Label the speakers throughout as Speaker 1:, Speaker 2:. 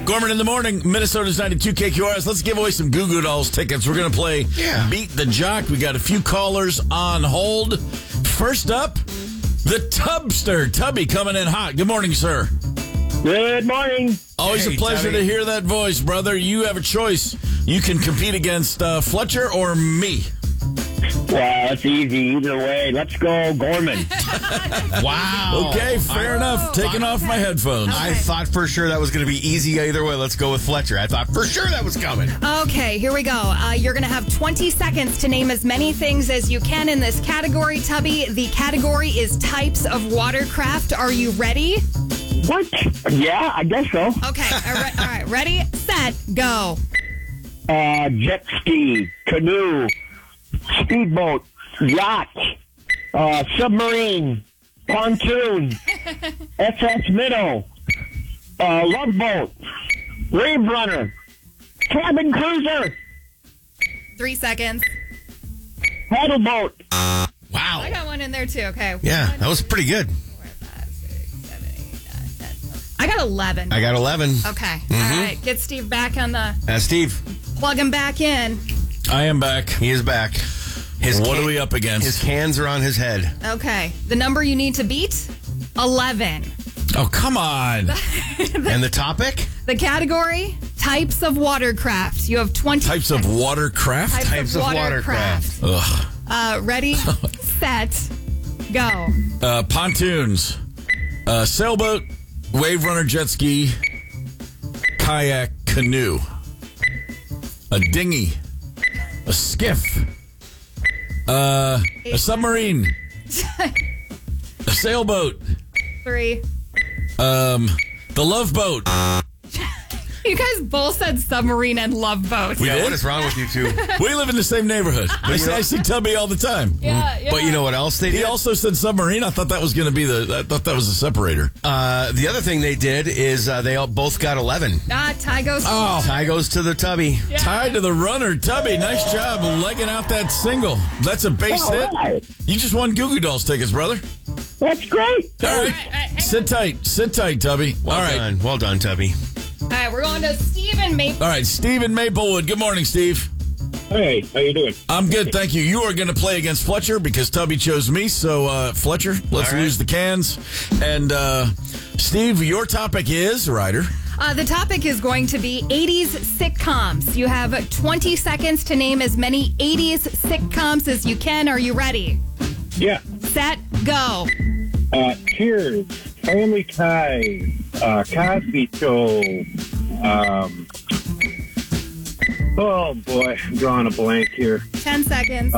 Speaker 1: Gorman in the morning, Minnesota's 92 KQRS. Let's give away some Goo Goo Dolls tickets. We're going to play Beat the Jock. We got a few callers on hold. First up, the Tubster. Tubby coming in hot. Good morning, sir.
Speaker 2: Good morning.
Speaker 1: Always a pleasure to hear that voice, brother. You have a choice. You can compete against Fletcher or me.
Speaker 2: Well, it's easy either way. Let's go, Gorman.
Speaker 3: Wow.
Speaker 1: Okay, fair enough. Taking off my headphones.
Speaker 3: I thought for sure that was going to be easy either way. Let's go with Fletcher. I thought for sure that was coming.
Speaker 4: Okay, here we go. You're going to have 20 seconds to name as many things as you can in this category, Tubby. The category is types of watercraft. Are you ready?
Speaker 2: What? Yeah, I guess so.
Speaker 4: Okay, all right. Ready, set, go.
Speaker 2: Jet ski, canoe, speedboat, yacht, submarine, pontoon, SS Minnow, love boat, wave runner, cabin cruiser,
Speaker 4: 3 seconds.
Speaker 2: paddle boat.
Speaker 4: I
Speaker 3: Wow.
Speaker 4: got one in there too. Okay.
Speaker 3: Yeah,
Speaker 4: 1,
Speaker 3: that was pretty good.
Speaker 4: 4, 5, 6, 7, 8, 9, 10. I got 11.
Speaker 3: I got 11.
Speaker 4: Okay. All right. Get Steve back on the.
Speaker 3: Steve,
Speaker 4: Plug him back in.
Speaker 1: I am back.
Speaker 3: he is back.
Speaker 1: What are we up against?
Speaker 3: His cans are on his head.
Speaker 4: Okay. The number you need to beat 11.
Speaker 1: Oh, come on.
Speaker 3: And the topic?
Speaker 4: The category types of watercraft. You have 20
Speaker 1: Types of watercraft?
Speaker 3: Types of watercraft.
Speaker 1: Ugh.
Speaker 4: Ready, set, go.
Speaker 1: Pontoons, sailboat, wave runner, jet ski, kayak, canoe, a dinghy, a skiff, a submarine, a sailboat,
Speaker 4: 3.
Speaker 1: the love boat.
Speaker 4: You guys both said submarine and love boat.
Speaker 3: Yeah,
Speaker 1: did?
Speaker 3: what is wrong with you two?
Speaker 1: We live in the same neighborhood. I see Tubby all the time.
Speaker 4: Yeah.
Speaker 3: But you know what else they
Speaker 1: He
Speaker 3: did?
Speaker 1: also said submarine. I thought that was going to be I thought that was a separator.
Speaker 3: The other thing they did is they all both got 11.
Speaker 4: Ty goes.
Speaker 3: Tie goes to the Tubby.
Speaker 1: Tied to the runner. Tubby, nice job legging out that single. That's a base hit.
Speaker 2: All right.
Speaker 1: You just won Goo Goo Dolls tickets, brother.
Speaker 2: That's great.
Speaker 1: All right. Sit tight, Tubby.
Speaker 3: Well
Speaker 1: All right.
Speaker 3: done. Well done, Tubby.
Speaker 4: All right, we're going to Steve and Maple.
Speaker 1: All right, Steve in Maplewood. Good morning, Steve.
Speaker 2: Hey, how you doing?
Speaker 1: I'm good, thank you. You are going to play against Fletcher because Tubby chose me. So, Fletcher, let's
Speaker 3: All right.
Speaker 1: lose the cans. And, Steve, your topic is, Ryder.
Speaker 4: The topic is going to be 80s sitcoms. You have 20 seconds to name as many 80s sitcoms as you can. Are you ready?
Speaker 2: Yeah.
Speaker 4: Set, go.
Speaker 2: Cheers, Family Ties, Cosby Show. Oh boy, I'm drawing a blank here.
Speaker 4: 10 seconds.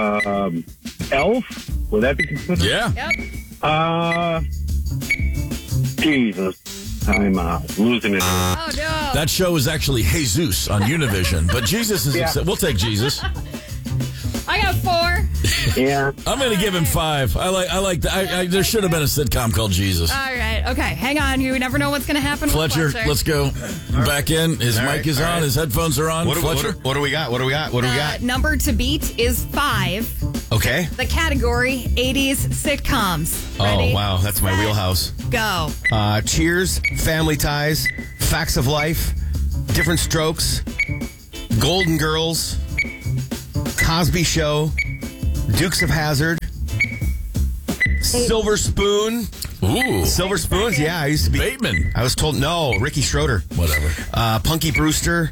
Speaker 2: Elf? Would that be considered?
Speaker 1: Yeah.
Speaker 4: Yep.
Speaker 2: Jesus, I'm losing it.
Speaker 4: Oh, no.
Speaker 1: That show is actually Jesus on Univision, but Jesus is.
Speaker 2: Yeah.
Speaker 1: We'll take Jesus.
Speaker 4: I got 4.
Speaker 2: Yeah.
Speaker 1: I'm going to give him 5. I like that. There should have been a sitcom called Jesus.
Speaker 4: All right. Okay. Hang on. You never know what's going to happen
Speaker 1: Fletcher,
Speaker 4: with Fletcher.
Speaker 1: let's go back in. His
Speaker 3: All
Speaker 1: mic
Speaker 3: right,
Speaker 1: is
Speaker 3: all
Speaker 1: on.
Speaker 3: right.
Speaker 1: His headphones are on. Fletcher.
Speaker 3: What do we got? What do we got?
Speaker 4: Number to beat is 5.
Speaker 3: Okay.
Speaker 4: The category 80s sitcoms. Ready?
Speaker 3: Oh, wow. That's my
Speaker 4: Set,
Speaker 3: wheelhouse.
Speaker 4: Go.
Speaker 3: Cheers, Family Ties, Facts of Life, Different Strokes, Golden Girls, Cosby Show, Dukes of Hazzard, Silver Spoon.
Speaker 1: Ooh.
Speaker 3: Silver Spoons? Yeah, I used to be.
Speaker 1: Bateman.
Speaker 3: I was told, no, Ricky Schroeder.
Speaker 1: Whatever.
Speaker 3: Punky Brewster.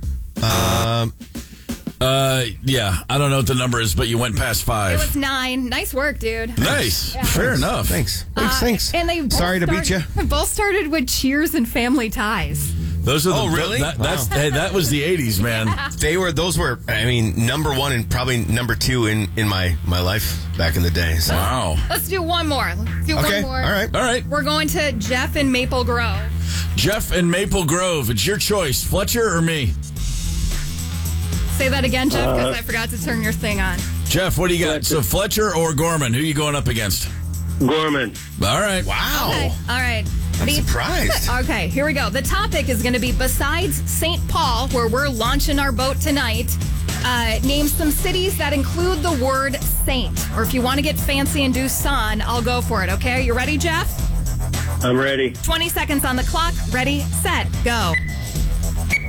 Speaker 1: Yeah, I don't know what the number is, but you went past
Speaker 4: It
Speaker 1: 5.
Speaker 4: was 9. Nice work, dude.
Speaker 1: Nice. Fair enough.
Speaker 3: Thanks. Thanks.
Speaker 4: And they both
Speaker 3: Sorry to beat you.
Speaker 4: Both started with Cheers and Family Ties.
Speaker 1: Those are the,
Speaker 3: Oh, really?
Speaker 1: Hey, that was the 80s, man.
Speaker 3: Those were, I mean, number 1 and probably number 2 in my life back in the day. So.
Speaker 1: Wow.
Speaker 4: Let's do one more.
Speaker 3: Okay.
Speaker 4: One more.
Speaker 3: All right.
Speaker 1: All right.
Speaker 4: We're going to Jeff in Maple Grove.
Speaker 1: Jeff and Maple Grove. It's your choice. Fletcher or me?
Speaker 4: Say that again, Jeff, because I forgot to turn your thing on.
Speaker 1: Jeff, what do you got? So Fletcher or Gorman? Who are you going up against?
Speaker 2: Gorman.
Speaker 1: All right.
Speaker 3: Wow.
Speaker 4: Okay. All right.
Speaker 3: I'm surprised.
Speaker 4: Okay, here we go. The topic is going to be besides St. Paul, where we're launching our boat tonight, name some cities that include the word saint. Or if you want to get fancy and do son, I'll go for it. Okay, are you ready, Jeff?
Speaker 2: I'm ready.
Speaker 4: 20 seconds on the clock. Ready, set, go.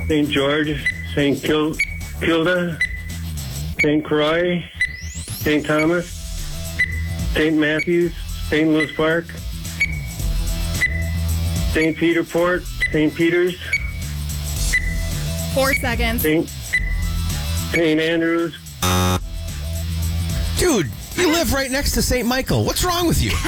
Speaker 5: St. George, St. Kilda, St. Croix, St. Thomas, St. Matthews, St. Louis Park, St. Peter Port, St. Peter's,
Speaker 4: 4 seconds.
Speaker 5: St. Andrews.
Speaker 3: Dude, you live right next to St. Michael. What's wrong with you?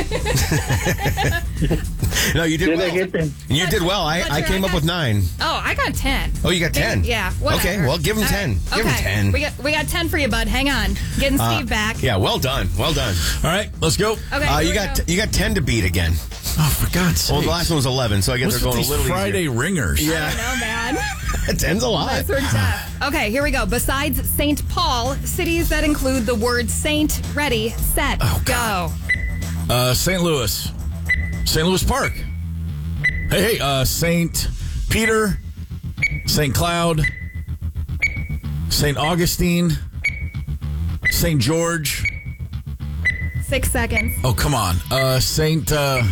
Speaker 3: No, you did well.
Speaker 5: I get that?
Speaker 3: You did well. I came up with 9.
Speaker 4: Oh, I got 10.
Speaker 3: Oh, you got 10?
Speaker 4: Yeah, whatever.
Speaker 3: Okay, well, give him 10. Give him 10.
Speaker 4: We got 10 for you, bud. Hang on. Getting Steve back.
Speaker 3: Yeah, well done. Well done.
Speaker 1: All right, let's go.
Speaker 4: Okay,
Speaker 3: you got 10 to beat again.
Speaker 1: Oh, for God's sake.
Speaker 3: Well, the last one was 11, so I guess
Speaker 1: What's
Speaker 3: they're going
Speaker 1: with
Speaker 3: a little
Speaker 1: these Friday
Speaker 3: easier.
Speaker 1: ringers?
Speaker 3: Yeah.
Speaker 4: I know, man.
Speaker 3: 10's a lot.
Speaker 4: That's tough. Okay, here we go. Besides St. Paul, cities that include the word saint, ready, set, go.
Speaker 1: St. Louis. St. Louis Park. Hey, St. Peter, St. Cloud, St. Augustine, St. George.
Speaker 4: 6 seconds.
Speaker 1: Oh, come on. St.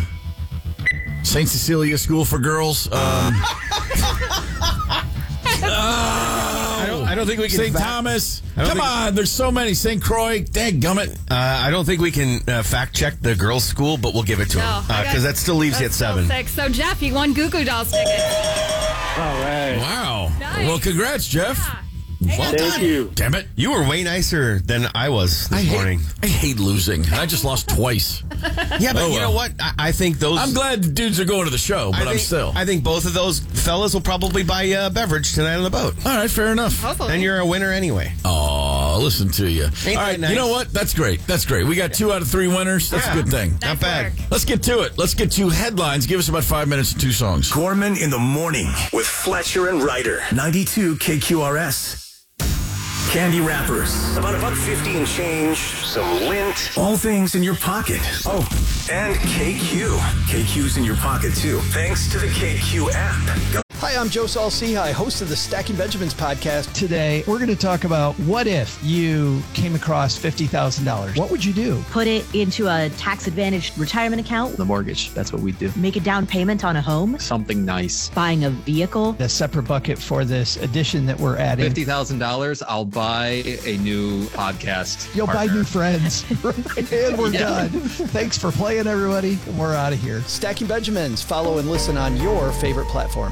Speaker 1: Cecilia School for Girls.
Speaker 3: I don't think we can.
Speaker 1: St. Thomas. Come on, there's so many. St. Croix. Dadgummit.
Speaker 3: I don't think we can fact check the girls' school, but we'll give it to him because that still leaves you at 7.
Speaker 4: 6. So, Jeff, you won Goo Goo Dolls tickets.
Speaker 5: All right.
Speaker 1: Wow.
Speaker 4: Nice.
Speaker 1: Well, congrats, Jeff.
Speaker 4: Yeah.
Speaker 1: Well
Speaker 5: Thank
Speaker 1: done.
Speaker 5: you.
Speaker 1: Damn it.
Speaker 3: You were way nicer than I was this morning.
Speaker 1: I hate losing. I just lost twice.
Speaker 3: Yeah, but
Speaker 1: Oh,
Speaker 3: you know
Speaker 1: well.
Speaker 3: what? I think those.
Speaker 1: I'm glad the dudes are going to the show, but I'm still.
Speaker 3: I think both of those fellas will probably buy you a beverage tonight on the boat.
Speaker 1: All right, fair enough.
Speaker 4: Hopefully.
Speaker 3: And you're a winner anyway.
Speaker 1: Oh, listen to you.
Speaker 3: Ain't
Speaker 1: All
Speaker 3: that
Speaker 1: right,
Speaker 3: nice?
Speaker 1: you know what? That's great. That's great. We got 2 out of 3 winners. That's a good thing.
Speaker 3: Not
Speaker 4: Nice
Speaker 3: bad.
Speaker 4: work.
Speaker 1: Let's get to it. Let's get to headlines. Give us about 5 minutes and 2 songs.
Speaker 6: Gorman in the morning with Fletcher and Ryder. 92 KQRS. Candy wrappers. About $1.50 and change. Some lint. All things in your pocket. Oh, and KQ. KQ's in your pocket, too. Thanks to the KQ app. Go.
Speaker 7: Hi, I'm Joe Saul-Sehy, host of the Stacking Benjamins podcast. Today, we're going to talk about what if you came across $50,000? What would you do?
Speaker 8: Put it into a tax-advantaged retirement account.
Speaker 7: The mortgage. That's what we do.
Speaker 8: Make a down payment on a home.
Speaker 7: Something nice.
Speaker 8: Buying a vehicle.
Speaker 7: A separate bucket for this addition that we're adding.
Speaker 9: $50,000, I'll buy a new podcast.
Speaker 7: You'll
Speaker 9: partner.
Speaker 7: buy new friends. And we're done. Thanks for playing, everybody. We're out of here. Stacking Benjamins. Follow and listen on your favorite platform.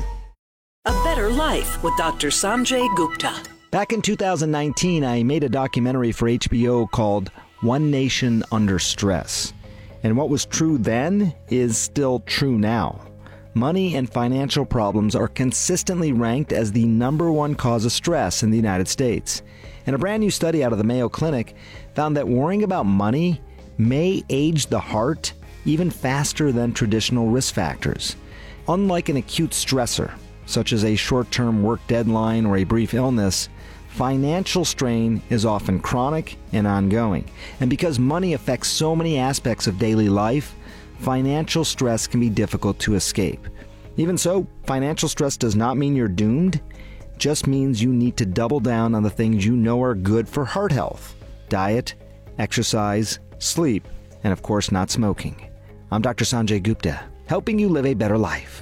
Speaker 10: A Better Life with Dr. Sanjay Gupta.
Speaker 11: Back in 2019, I made a documentary for HBO called One Nation Under Stress. And what was true then is still true now. Money and financial problems are consistently ranked as the #1 cause of stress in the United States. And a brand new study out of the Mayo Clinic found that worrying about money may age the heart even faster than traditional risk factors. Unlike an acute stressor, such as a short-term work deadline or a brief illness, financial strain is often chronic and ongoing. And because money affects so many aspects of daily life, financial stress can be difficult to escape. Even so, financial stress does not mean you're doomed. It just means you need to double down on the things you know are good for heart health: diet, exercise, sleep, and of course not smoking. I'm Dr. Sanjay Gupta, helping you live a better life.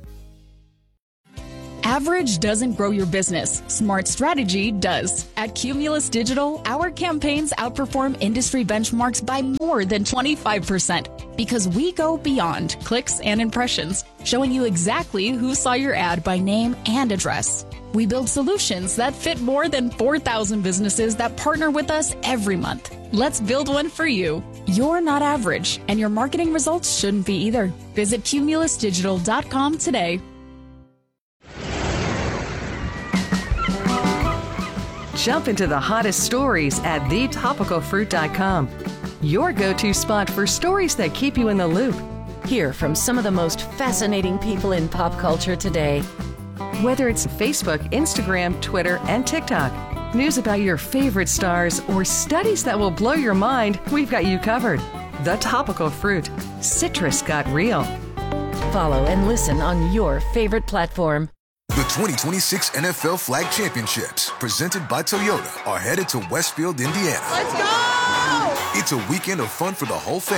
Speaker 12: Average doesn't grow your business. Smart strategy does. At Cumulus Digital, our campaigns outperform industry benchmarks by more than 25% because we go beyond clicks and impressions, showing you exactly who saw your ad by name and address. We build solutions that fit more than 4,000 businesses that partner with us every month. Let's build one for you. You're not average, and your marketing results shouldn't be either. Visit cumulusdigital.com today.
Speaker 13: Jump into the hottest stories at thetopicalfruit.com. Your go-to spot for stories that keep you in the loop.
Speaker 14: Hear from some of the most fascinating people in pop culture today.
Speaker 13: Whether it's Facebook, Instagram, Twitter, and TikTok, news about your favorite stars, or studies that will blow your mind, we've got you covered. The Topical Fruit. Citrus got real.
Speaker 14: Follow and listen on your favorite platform.
Speaker 15: The 2026 NFL Flag Championships, presented by Toyota, are headed to Westfield, Indiana.
Speaker 16: Let's go!
Speaker 15: It's a weekend of fun for the whole family.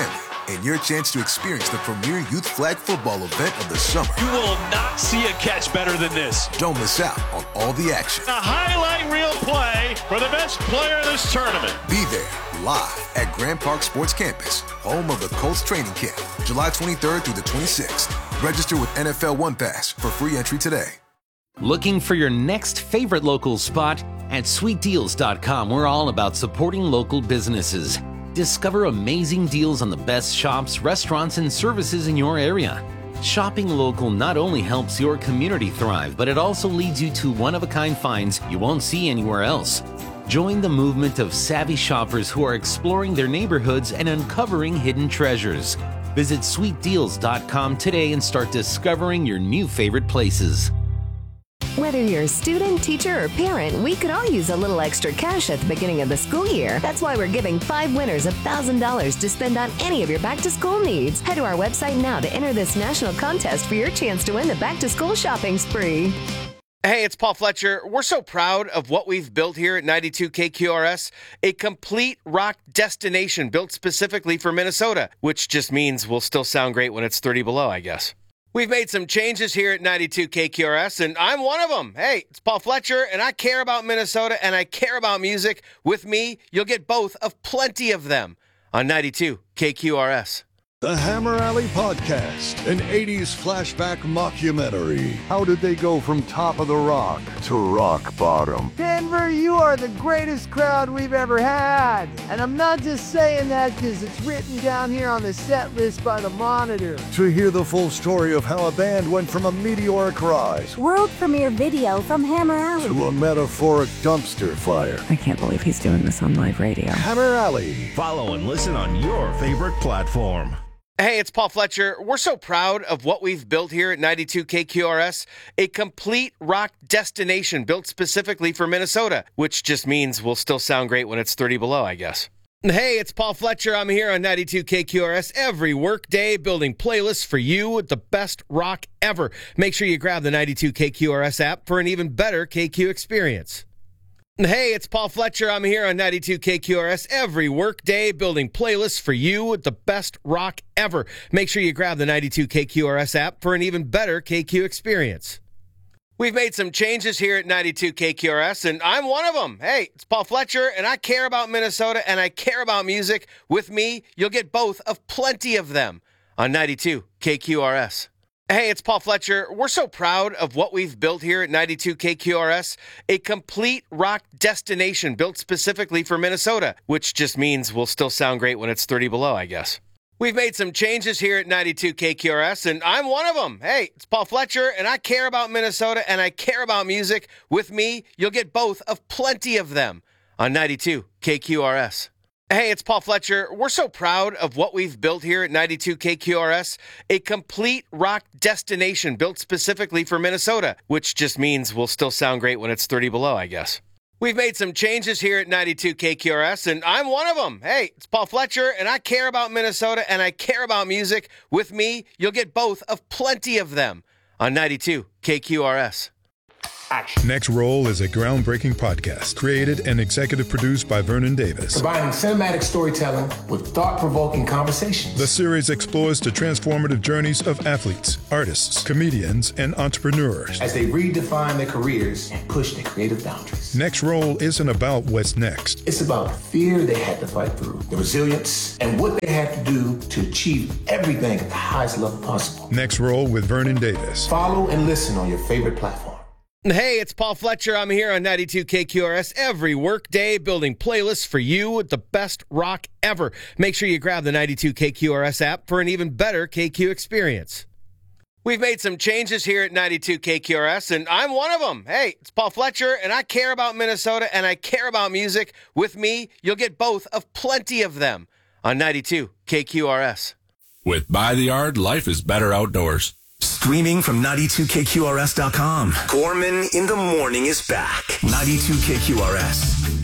Speaker 15: and your chance to experience the premier youth flag football event of the summer.
Speaker 16: You will not see a catch better than this.
Speaker 15: Don't miss out on all the action.
Speaker 16: A highlight reel play for the best player of this tournament.
Speaker 15: Be there live at Grand Park Sports Campus, home of the Colts training camp, July 23rd through the 26th. Register with NFL One Pass for free entry today.
Speaker 17: Looking for your next favorite local spot? At sweetdeals.com, we're all about supporting local businesses. Discover amazing deals on the best shops, restaurants, and services in your area. Shopping local not only helps your community thrive, but it also leads you to one-of-a-kind finds you won't see anywhere else. Join the movement of savvy shoppers who are exploring their neighborhoods and uncovering hidden treasures. Visit sweetdeals.com today and start discovering your new favorite places.
Speaker 18: Whether you're a student, teacher, or parent, we could all use a little extra cash at the beginning of the school year. That's why we're giving 5 winners $1,000 to spend on any of your back-to-school needs. Head to our website now to enter this national contest for your chance to win the back-to-school shopping spree.
Speaker 3: Hey, it's Paul Fletcher. We're so proud of what we've built here at 92 KQRS, a complete rock destination built specifically for Minnesota, which just means we'll still sound great when it's 30 below, I guess. We've made some changes here at 92 KQRS, and I'm one of them. Hey, it's Paul Fletcher, and I care about Minnesota, and I care about music. With me, you'll get both of plenty of them on 92 KQRS.
Speaker 19: The Hammer Alley Podcast, an 80s flashback mockumentary. How did they go from top of the rock to rock bottom?
Speaker 20: Denver, you are the greatest crowd we've ever had. And I'm not just saying that because it's written down here on the set list by the Monitor.
Speaker 19: To hear the full story of how a band went from a meteoric rise,
Speaker 21: world premiere video from Hammer Alley,
Speaker 19: to a metaphoric dumpster fire.
Speaker 21: I can't believe he's doing this on live radio.
Speaker 19: Hammer Alley.
Speaker 22: Follow and listen on your favorite platform.
Speaker 3: Hey, it's Paul Fletcher. We're so proud of what we've built here at 92 KQRS, a complete rock destination built specifically for Minnesota, which just means we'll still sound great when it's 30 below, I guess. Hey, it's Paul Fletcher. I'm here on 92 KQRS every workday building playlists for you with the best rock ever. Make sure you grab the 92 KQRS app for an even better KQ experience. Hey, it's Paul Fletcher. I'm here on 92 KQRS every workday building playlists for you with the best rock ever. Make sure you grab the 92 KQRS app for an even better KQ experience. We've made some changes here at 92 KQRS, and I'm one of them. Hey, it's Paul Fletcher, and I care about Minnesota, and I care about music. With me, you'll get both of plenty of them on 92 KQRS. Hey, it's Paul Fletcher. We're so proud of what we've built here at 92 KQRS, a complete rock destination built specifically for Minnesota, which just means we'll still sound great when it's 30 below, I guess. We've made some changes here at 92 KQRS, and I'm one of them. Hey, it's Paul Fletcher, and I care about Minnesota, and I care about music. With me, you'll get both of plenty of them on 92 KQRS. Hey, it's Paul Fletcher. We're so proud of what we've built here at 92 KQRS, a complete rock destination built specifically for Minnesota, which just means we'll still sound great when it's 30 below, I guess. We've made some changes here at 92 KQRS, and I'm one of them. Hey, it's Paul Fletcher, and I care about Minnesota, and I care about music. With me, you'll get both of plenty of them on 92 KQRS.
Speaker 23: Action. Next Roll is a groundbreaking podcast created and executive produced by Vernon Davis.
Speaker 24: Combining cinematic storytelling with thought-provoking conversations.
Speaker 23: The series explores the transformative journeys of athletes, artists, comedians, and entrepreneurs
Speaker 24: as they redefine their careers and push their creative boundaries.
Speaker 23: Next Roll isn't about what's next.
Speaker 24: It's about the fear they had to fight through, the resilience, and what they had to do to achieve everything at the highest level possible.
Speaker 23: Next Roll with Vernon Davis.
Speaker 24: Follow and listen on your favorite platform.
Speaker 3: Hey, it's Paul Fletcher. I'm here on 92 KQRS every workday building playlists for you with the best rock ever. Make sure you grab the 92 KQRS app for an even better KQ experience. We've made some changes here at 92 KQRS, and I'm one of them. Hey, it's Paul Fletcher, and I care about Minnesota, and I care about music. With me, you'll get both of plenty of them on 92 KQRS.
Speaker 25: With By the Yard, life is better outdoors.
Speaker 6: Streaming from 92KQRS.com. Gorman in the Morning is back. 92KQRS.